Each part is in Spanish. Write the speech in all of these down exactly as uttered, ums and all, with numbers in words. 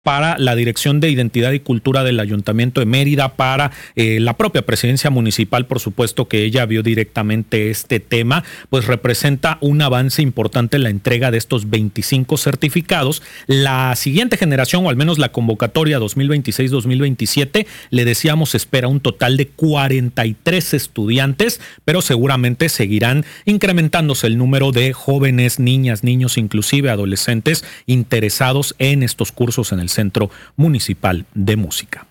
para la Dirección de Identidad y Cultura del Ayuntamiento de Mérida, para eh, la propia presidencia municipal, por supuesto que ella vio directamente este tema, pues representa un avance importante en la entrega de estos veinticinco certificados. La siguiente generación, o al menos la convocatoria dos mil veintiséis dos mil veintisiete, le decíamos, espera un total de cuarenta y tres estudiantes, pero seguramente seguirán incrementándose el número de jóvenes, niñas, niños, inclusive adolescentes interesados en estos cursos en el Centro Municipal de Música.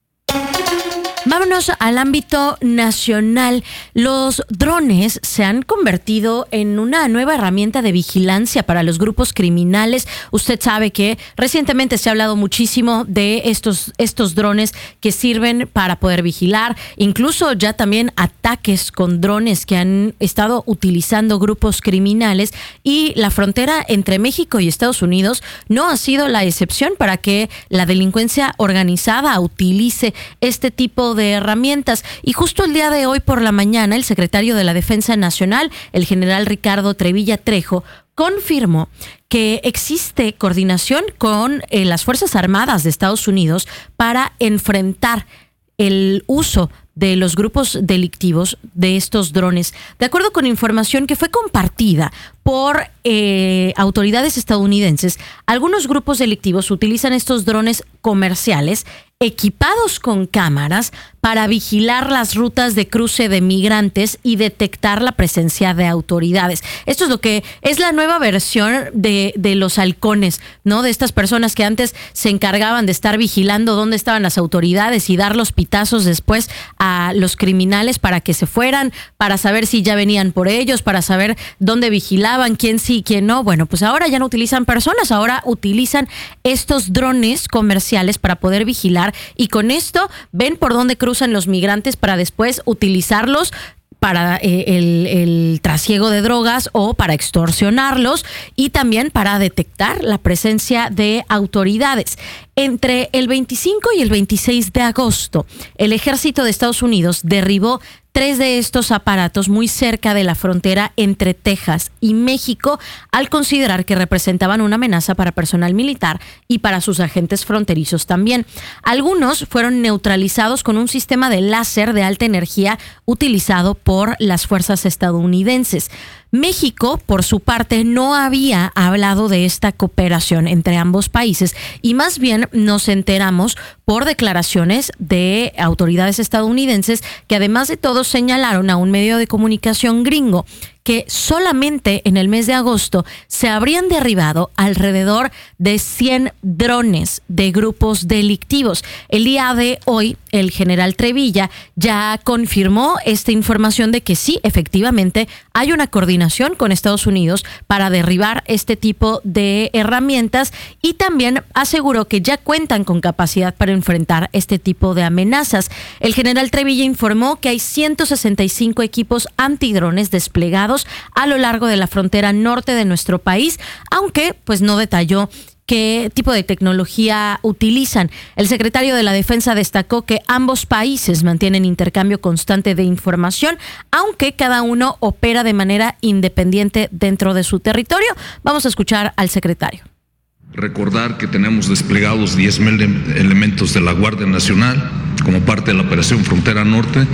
Vámonos al ámbito nacional. Los drones se han convertido en una nueva herramienta de vigilancia para los grupos criminales. Usted sabe que recientemente se ha hablado muchísimo de estos, estos drones que sirven para poder vigilar, incluso ya también ataques con drones que han estado utilizando grupos criminales, y la frontera entre México y Estados Unidos no ha sido la excepción para que la delincuencia organizada utilice este tipo de herramientas. Y justo el día de hoy por la mañana, el secretario de la Defensa Nacional, el general Ricardo Trevilla Trejo, confirmó que existe coordinación con eh, las Fuerzas Armadas de Estados Unidos para enfrentar el uso de los grupos delictivos de estos drones. De acuerdo con información que fue compartida por eh, autoridades estadounidenses, algunos grupos delictivos utilizan estos drones comerciales equipados con cámaras para vigilar las rutas de cruce de migrantes y detectar la presencia de autoridades. Esto es lo que es la nueva versión de, de los halcones, ¿no? De estas personas que antes se encargaban de estar vigilando dónde estaban las autoridades y dar los pitazos después a los criminales para que se fueran, para saber si ya venían por ellos, para saber dónde vigilaban, quién sí, quién no. Bueno, pues ahora ya no utilizan personas, ahora utilizan estos drones comerciales para poder vigilar, y con esto ven por dónde cruzan los migrantes para después utilizarlos para eh, el, el trasiego de drogas o para extorsionarlos, y también para detectar la presencia de autoridades. Entre el veinticinco y el veintiséis de agosto, el ejército de Estados Unidos derribó tres de estos aparatos muy cerca de la frontera entre Texas y México, al considerar que representaban una amenaza para personal militar y para sus agentes fronterizos también. Algunos fueron neutralizados con un sistema de láser de alta energía utilizado por las fuerzas estadounidenses. México, por su parte, no había hablado de esta cooperación entre ambos países, y más bien nos enteramos por declaraciones de autoridades estadounidenses que, además de todo, señalaron a un medio de comunicación gringo que solamente en el mes de agosto se habrían derribado alrededor de cien drones de grupos delictivos. El día de hoy, el general Trevilla ya confirmó esta información de que sí, efectivamente, hay una coordinación con Estados Unidos para derribar este tipo de herramientas, y también aseguró que ya cuentan con capacidad para enfrentar este tipo de amenazas. El general Trevilla informó que hay ciento sesenta y cinco equipos antidrones desplegados a lo largo de la frontera norte de nuestro país, aunque pues no detalló qué tipo de tecnología utilizan. El secretario de la Defensa destacó que ambos países mantienen intercambio constante de información, aunque cada uno opera de manera independiente dentro de su territorio. Vamos a escuchar al secretario. Recordar que tenemos desplegados diez mil elementos de la Guardia Nacional como parte de la Operación Frontera Norte,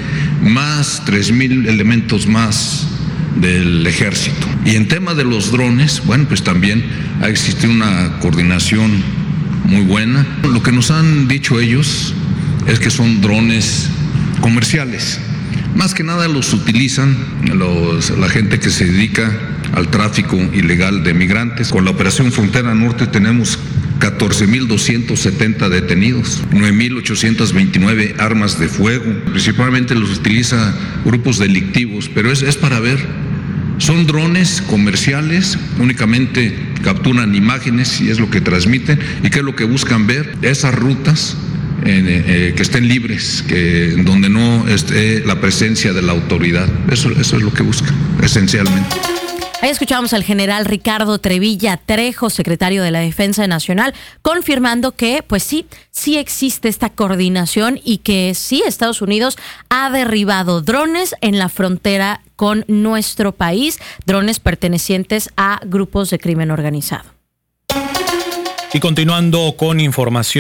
más tres mil elementos más del Ejército. Y en tema de los drones, bueno, pues también ha existido una coordinación muy buena. Lo que nos han dicho ellos es que son drones comerciales. Más que nada los utilizan los, la gente que se dedica al tráfico ilegal de migrantes. Con la Operación Frontera Norte tenemos catorce mil doscientos setenta detenidos, nueve mil ochocientos veintinueve armas de fuego. Principalmente los utiliza grupos delictivos, pero es, es para ver. Son drones comerciales, únicamente capturan imágenes y es lo que transmiten. ¿Y qué es lo que buscan ver? Esas rutas eh, eh, que estén libres, que donde no esté la presencia de la autoridad. Eso, eso es lo que buscan, esencialmente. Ahí escuchábamos al general Ricardo Trevilla Trejo, secretario de la Defensa Nacional, confirmando que, pues sí, sí existe esta coordinación y que sí, Estados Unidos ha derribado drones en la frontera con nuestro país, drones pertenecientes a grupos de crimen organizado. Y continuando con información